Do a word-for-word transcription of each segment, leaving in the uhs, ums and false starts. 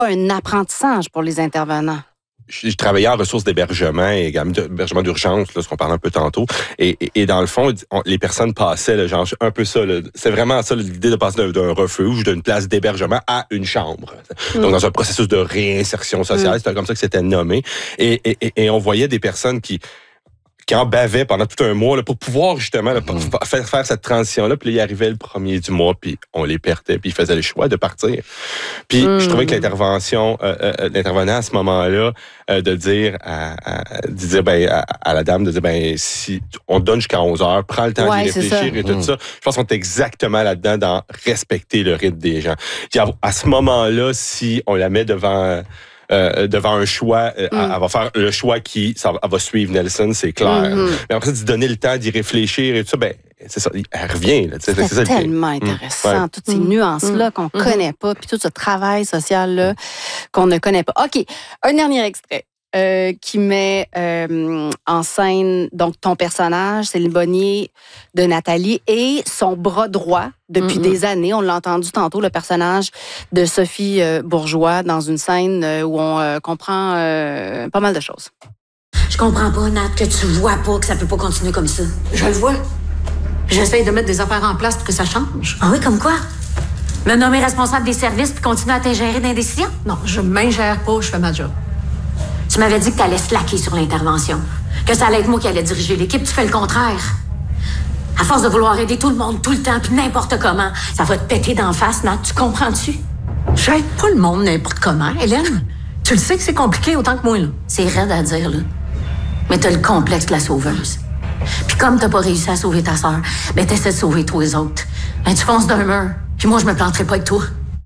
un apprentissage pour les intervenants? Je, je travaillais en ressources d'hébergement et également d'hébergement d'urgence, là, ce qu'on parlait un peu tantôt. Et, et, et dans le fond, on, les personnes passaient, là, genre, un peu ça. Là, c'est vraiment ça l'idée de passer d'un, d'un refuge, d'une place d'hébergement à une chambre. Mm. Donc, dans un processus de réinsertion sociale, mm. c'était comme ça que c'était nommé. Et, et, et, et on voyait des personnes qui... qui en bavaient pendant tout un mois là, pour pouvoir justement là, mm-hmm. faire, faire cette transition-là. Puis là, il arrivait le premier du mois, puis on les perdait, puis ils faisaient le choix de partir. Puis mm. je trouvais que l'intervention, euh, euh, l'intervenant à ce moment-là, euh, de dire à, à, de dire, ben, à, à la dame, de dire, ben, si on te donne jusqu'à onze heures, prends le temps ouais, d'y réfléchir et tout mm. ça. Je pense qu'on est exactement là-dedans dans respecter le rythme des gens. Puis à, à ce moment-là, si on la met devant... Euh, devant un choix, euh, mm. elle va faire le choix qui ça, elle va suivre Nelson, c'est clair. Mm-hmm. Mais après, d'y donner le temps d'y réfléchir et tout ça, ben, c'est ça, elle revient. Là, c'est, c'est tellement ça, intéressant, mm. ouais. toutes ces nuances-là mm. qu'on ne mm. connaît pas, puis tout ce travail social-là qu'on ne connaît pas. OK, un dernier extrait. Euh, qui met euh, en scène donc ton personnage, Céline Bonnier, de Nathalie, et son bras droit depuis mm-hmm. des années. On l'a entendu tantôt, le personnage de Sophie euh, Bourgeois dans une scène euh, où on euh, comprend euh, pas mal de choses. Je comprends pas, Nat, que tu vois pas que ça peut pas continuer comme ça. Je le vois. J'essaye de mettre des affaires en place pour que ça change. Ah oui, comme quoi? Me nommer responsable des services puis continuer à t'ingérer dans les décisions? Non, je m'ingère pas, je fais ma job. Tu m'avais dit que tu allais slacker sur l'intervention, que ça allait être moi qui allais diriger l'équipe. Tu fais le contraire. À force de vouloir aider tout le monde, tout le temps, puis n'importe comment, ça va te péter d'en face, Nat. Tu comprends-tu? J'aide pas le monde n'importe comment, Hélène. Tu le sais que c'est compliqué autant que moi, là. C'est raide à dire, là. Mais t'as le complexe de la sauveuse. Puis comme t'as pas réussi à sauver ta sœur, ben t'essaies de sauver tous les autres. Ben tu fonces d'un mur, puis moi, je me planterai pas avec toi.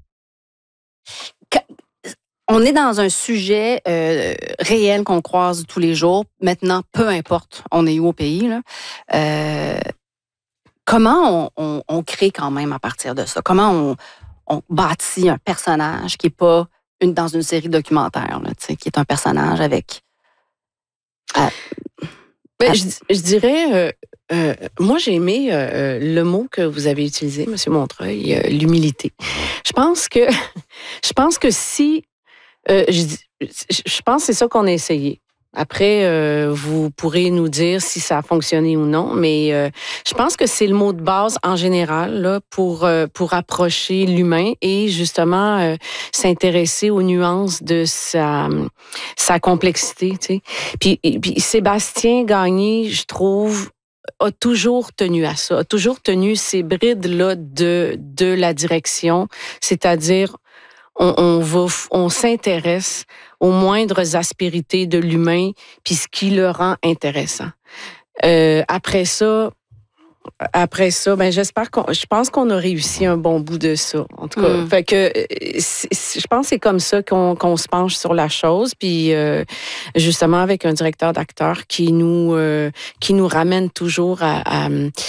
On est dans un sujet euh, réel qu'on croise tous les jours. Maintenant, peu importe, on est où au pays, là. Euh, comment on, on, on crée quand même à partir de ça? Comment on, on bâtit un personnage qui n'est pas une, dans une série documentaire, là, qui est un personnage avec... Euh, ben, je, je dirais... Euh, euh, moi, j'ai aimé euh, le mot que vous avez utilisé, M. Montreuil, euh, l'humilité. Je pense que, je pense que si... Euh, je, je pense que c'est ça qu'on a essayé. Après, euh, vous pourrez nous dire si ça a fonctionné ou non, mais euh, je pense que c'est le mot de base en général là, pour, euh, pour approcher l'humain et justement euh, s'intéresser aux nuances de sa, sa complexité. Tu sais. Puis, puis Sébastien Gagné, je trouve, a toujours tenu à ça, a toujours tenu ces brides-là de, de la direction, c'est-à-dire On, on, va, on s'intéresse aux moindres aspérités de l'humain puis ce qui le rend intéressant. Euh, après ça, après ça, ben j'espère qu'on, je pense qu'on a réussi un bon bout de ça. En tout cas, mm. fait que c'est, c'est, je pense que c'est comme ça qu'on, qu'on se penche sur la chose. Puis euh, justement avec un directeur d'acteur qui nous euh, qui nous ramène toujours à, à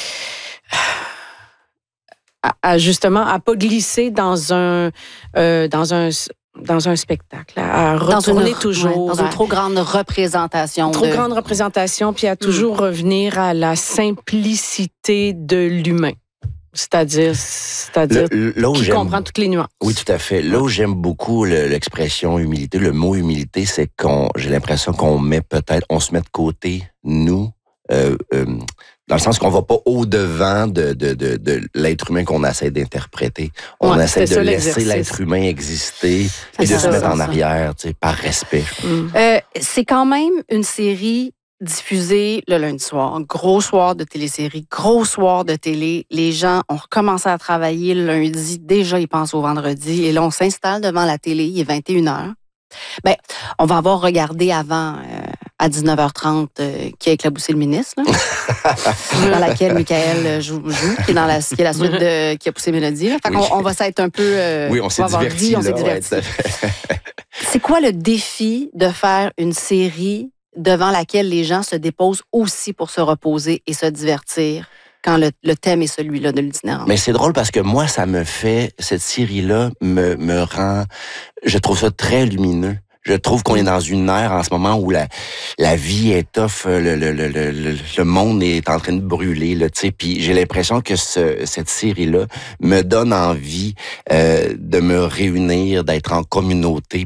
À, justement, à pas glisser dans un, euh, dans un, dans un spectacle, à retourner dans une, toujours. Ouais, dans une trop grande représentation. Trop de... grande représentation, puis à toujours mm. revenir à la simplicité de l'humain. C'est-à-dire, c'est-à-dire le, là où qui j'aime, comprend toutes les nuances. Oui, tout à fait. Là où j'aime beaucoup le, l'expression humilité, le mot humilité, c'est qu'on, j'ai l'impression qu'on met peut-être, on se met de côté, nous, euh, euh, dans le sens qu'on va pas au-devant de, de, de, de l'être humain qu'on essaie d'interpréter. On ouais, essaie de laisser l'être humain exister et de se mettre en arrière, tu sais, par respect. Mm. Euh, c'est quand même une série diffusée le lundi soir. Gros soir de télésérie, gros soir de télé. Les gens ont recommencé à travailler le lundi. Déjà, ils pensent au vendredi. Et là, on s'installe devant la télé. Il est vingt et une heures. Ben, on va avoir regardé avant... Euh, à dix-neuf heures trente, euh, qui a éclaboussé le ministre, là, dans laquelle Michael joue, joue qui, est dans la, qui est la suite de qui a poussé Mélodie. Là. Fait oui. qu'on on va s'être un peu... Euh, oui, on s'est divertis. On s'est divertis. Ouais, c'est quoi le défi de faire une série devant laquelle les gens se déposent aussi pour se reposer et se divertir quand le, le thème est celui-là de l'itinérance? Mais c'est drôle parce que moi, ça me fait... Cette série-là me, me rend... Je trouve ça très lumineux. Je trouve qu'on est dans une ère en ce moment où la, la vie est tough, le, le, le, le, le monde est en train de brûler, là, tu sais. Puis j'ai l'impression que ce, cette série-là me donne envie euh, de me réunir, d'être en communauté.